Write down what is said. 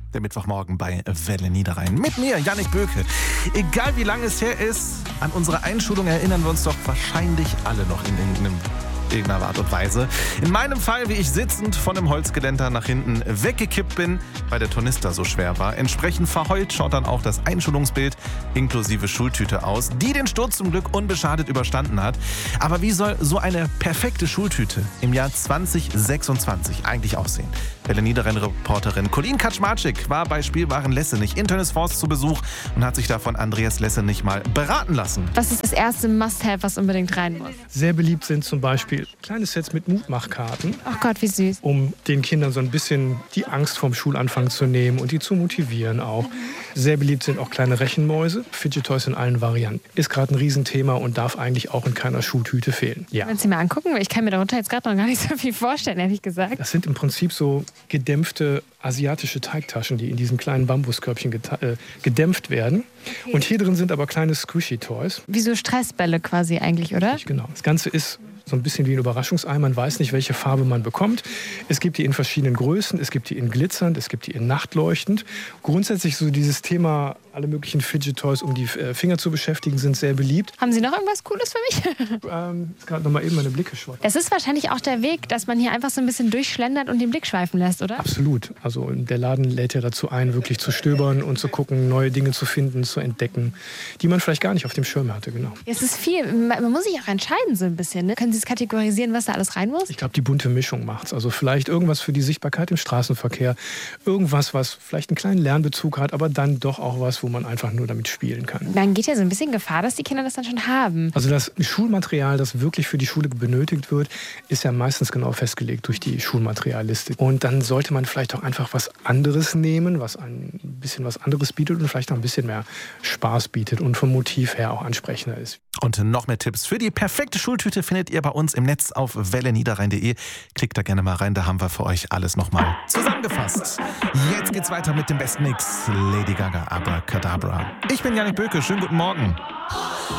Der Mittwochmorgen bei Welle Niederrhein. Mit mir, Jannik Böke. Egal wie lange es her ist, an unsere Einschulung erinnern wir uns doch wahrscheinlich alle noch in irgendeiner Art und Weise. In meinem Fall, wie ich sitzend von dem Holzgeländer nach hinten weggekippt bin, weil der Tornister so schwer war. Entsprechend verheult schaut dann auch das Einschulungsbild inklusive Schultüte aus, die den Sturz zum Glück unbeschadet überstanden hat. Aber wie soll so eine perfekte Schultüte im Jahr 2026 eigentlich aussehen? Welle Niederrhein-Reporterin Colleen Kaczmarczyk war bei Spielwaren Lessenich in Tönnesforst zu Besuch und hat sich da von Andreas Lessenich mal beraten lassen. Was ist das erste Must-Have, was unbedingt rein muss? Sehr beliebt sind zum Beispiel kleine Sets mit Mutmachkarten, Ach Gott, wie süß. um den Kindern so ein bisschen die Angst vorm Schulanfang zu nehmen und die zu motivieren auch. Sehr beliebt sind auch kleine Rechenmäuse, Fidget Toys in allen Varianten. Ist gerade ein Riesenthema und darf eigentlich auch in keiner Schultüte fehlen. Ja. Wenn Sie mir angucken, ich kann mir darunter jetzt gerade noch gar nicht so viel vorstellen, ehrlich gesagt. Das sind im Prinzip so gedämpfte asiatische Teigtaschen, die in diesen kleinen Bambuskörbchen gedämpft werden. Okay. Und hier drin sind aber kleine Squishy Toys. Wie so Stressbälle quasi eigentlich, oder? Genau. Das Ganze ist so ein bisschen wie ein Überraschungsei. Man weiß nicht, welche Farbe man bekommt. Es gibt die in verschiedenen Größen, es gibt die in glitzernd, es gibt die in nachtleuchtend. Grundsätzlich so dieses Thema, alle möglichen Fidget Toys, um die Finger zu beschäftigen, sind sehr beliebt. Haben Sie noch irgendwas Cooles für mich? Ist gerade noch mal eben meine Blicke schweifen. Das ist wahrscheinlich auch der Weg, dass man hier einfach so ein bisschen durchschlendert und den Blick schweifen lässt, oder? Absolut. Also der Laden lädt ja dazu ein, wirklich zu stöbern und zu gucken, neue Dinge zu finden, zu entdecken, die man vielleicht gar nicht auf dem Schirm hatte. Genau. Es ist viel. Man muss sich auch entscheiden so ein bisschen. Ne? Können Sie es kategorisieren, was da alles rein muss? Ich glaube, die bunte Mischung macht's. Also vielleicht irgendwas für die Sichtbarkeit im Straßenverkehr, irgendwas, was vielleicht einen kleinen Lernbezug hat, aber dann doch auch was, wo man einfach nur damit spielen kann. Man geht ja so ein bisschen Gefahr, dass die Kinder das dann schon haben. Also das Schulmaterial, das wirklich für die Schule benötigt wird, ist ja meistens genau festgelegt durch die Schulmaterialliste. Und dann sollte man vielleicht auch einfach was anderes nehmen, was ein bisschen was anderes bietet und vielleicht auch ein bisschen mehr Spaß bietet und vom Motiv her auch ansprechender ist. Und noch mehr Tipps für die perfekte Schultüte findet ihr bei uns im Netz auf welleniederrhein.de. Klickt da gerne mal rein, da haben wir für euch alles nochmal zusammengefasst. Jetzt geht's weiter mit dem besten Mix. Lady Gaga, Abracadabra. Ich bin Jannik Böke, schönen guten Morgen.